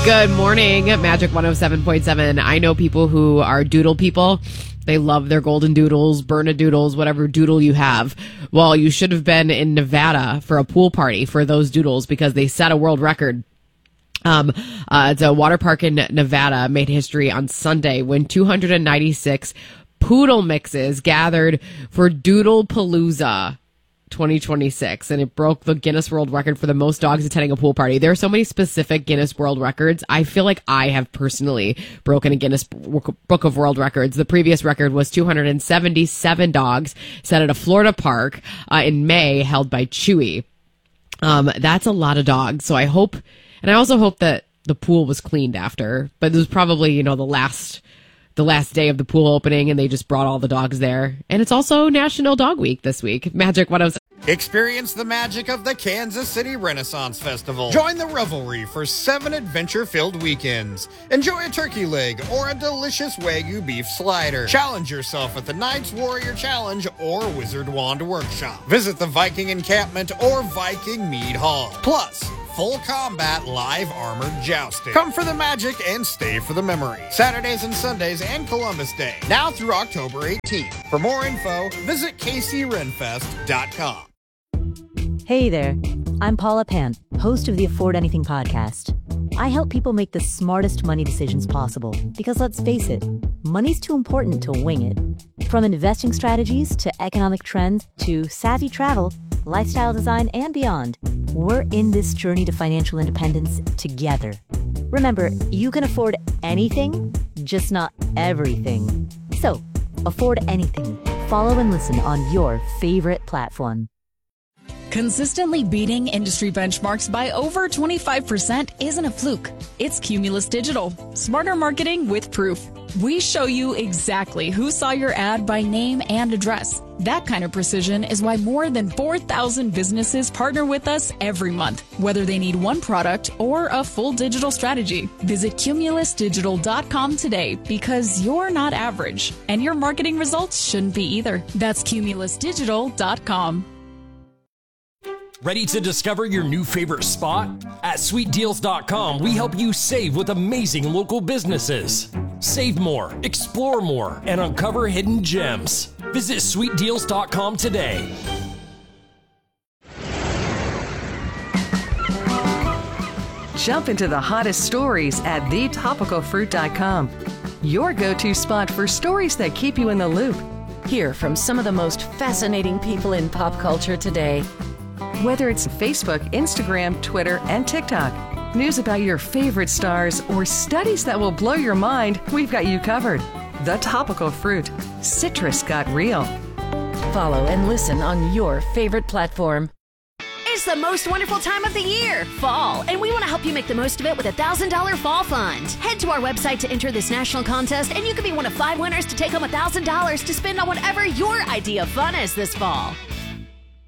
Good morning, Magic 107.7. I know people who are doodle people. They love their golden doodles, Bernedoodles, whatever doodle you have. Well, you should have been in Nevada for a pool party for those doodles because they set a world record. It's a water park in Nevada, made history on Sunday when 296 poodle mixes gathered for Doodle Palooza 2026, and it broke the Guinness World Record for the most dogs attending a pool party. There are so many specific Guinness World Records. I feel like I have personally broken a Guinness Book of World Records. The previous record was 277 dogs set at a Florida park in May, held by Chewy. That's a lot of dogs. So I hope, and I also hope that the pool was cleaned after, but it was probably, the last day of the pool opening, and they just brought all the dogs there. And it's also National Dog Week this week. Magic 107. Experience the magic of the Kansas City Renaissance Festival. Join the revelry for 7 adventure-filled weekends. Enjoy a turkey leg or a delicious Wagyu beef slider. Challenge yourself at the Knights Warrior Challenge or Wizard Wand Workshop. Visit the Viking Encampment or Viking Mead Hall. Plus, full combat live armored jousting. Come for the magic and stay for the memory. Saturdays and Sundays and Columbus Day. Now through October 18th. For more info, visit kcrenfest.com. Hey there, I'm Paula Pant, host of the Afford Anything podcast. I help people make the smartest money decisions possible because let's face it, money's too important to wing it. From investing strategies to economic trends to savvy travel, lifestyle design, and beyond, we're in this journey to financial independence together. Remember, you can afford anything, just not everything. So, afford anything. Follow and listen on your favorite platform. Consistently beating industry benchmarks by over 25% isn't a fluke. It's Cumulus Digital. Smarter marketing with proof. We show you exactly who saw your ad by name and address. That kind of precision is why more than 4,000 businesses partner with us every month, whether they need one product or a full digital strategy. Visit cumulusdigital.com today because you're not average, and your marketing results shouldn't be either. That's cumulusdigital.com. Ready to discover your new favorite spot? At sweetdeals.com, we help you save with amazing local businesses. Save more, explore more, and uncover hidden gems. Visit sweetdeals.com today. Jump into the hottest stories at thetopicalfruit.com. Your go-to spot for stories that keep you in the loop. Hear from some of the most fascinating people in pop culture today. Whether it's Facebook, Instagram, Twitter, and TikTok, news about your favorite stars, or studies that will blow your mind, we've got you covered. The Topical Fruit. Citrus got real. Follow and listen on your favorite platform. It's the most wonderful time of the year, fall, and we want to help you make the most of it with a $1,000 fall fund. Head to our website to enter this national contest, and you could be one of 5 winners to take home $1,000 to spend on whatever your idea of fun is this fall.